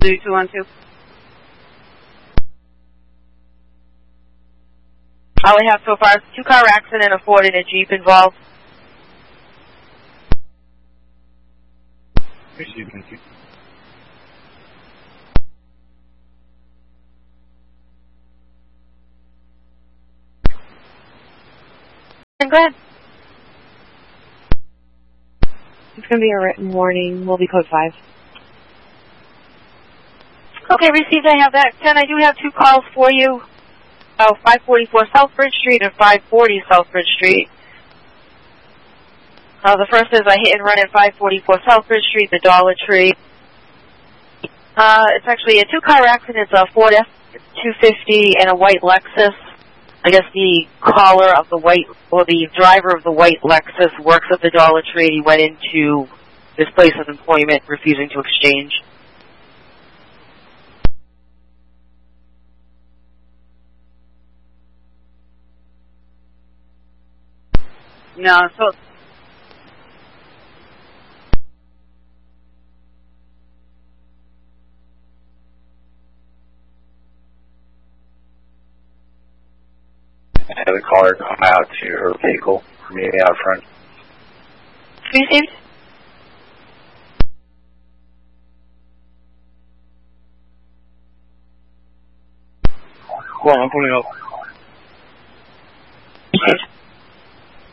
212. All we have so far is a 2-car accident, a Ford and a Jeep involved. Received, thank you. Go ahead. It's going to be a written warning. We'll be code 5. Okay, received. I have that. 10, I do have 2 calls for you. 544 Southbridge Street and 540 Southbridge Street. The first is a hit and run at 544 Southbridge Street, the Dollar Tree. It's actually a 2-car accident. It's a Ford F-250 and a white Lexus. I guess the caller of the white, or the driver of the white Lexus works at the Dollar Tree. He went into his place of employment, refusing to exchange. No, so... Have the caller come out to her vehicle for me out front. Received. Well, I'm pulling up.